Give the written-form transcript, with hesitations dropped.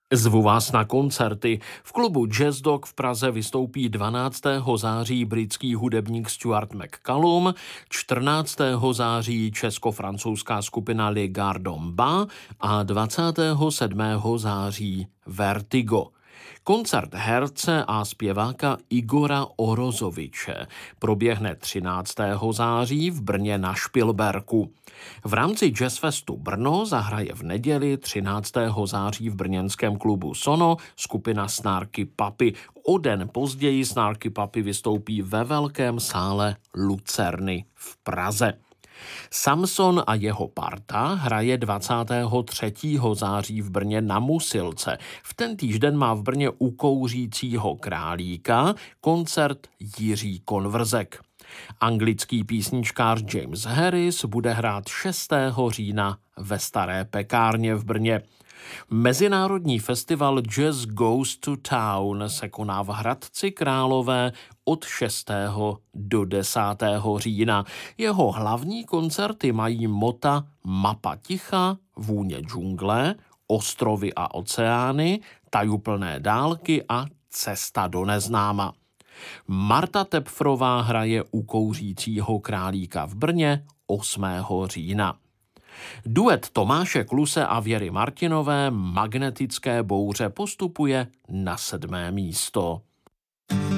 Zvu vás na koncerty. V klubu Jazz Dog v Praze vystoupí 12. září britský hudebník Stuart McCallum, 14. září česko-francouzská skupina Le Gardon Bas a 27. září Vertigo. Koncert herce a zpěváka Igora Orozoviče proběhne 13. září v Brně na Špilberku. V rámci Jazzfestu Brno zahraje v neděli 13. září v brněnském klubu Sono skupina Snarky Papi. O den později Snarky Papi vystoupí ve velkém sále Lucerny v Praze. Samson a jeho parta hraje 23. září v Brně na Musilce. V ten týžden má v Brně u Kouřícího králíka koncert Jiří Konvrzek. Anglický písničkář James Harris bude hrát 6. října ve Staré pekárně v Brně. Mezinárodní festival Jazz Goes to Town se koná v Hradci Králové od 6. do 10. října. Jeho hlavní koncerty mají mota Mapa ticha, Vůně džungle, Ostrovy a oceány, Tajuplné dálky a Cesta do neznáma. Marta Tepfrová hraje u Kouřícího králíka v Brně 8. října. Duet Tomáše Kluse a Věry Martinové Magnetické bouře postupuje na 7. místo.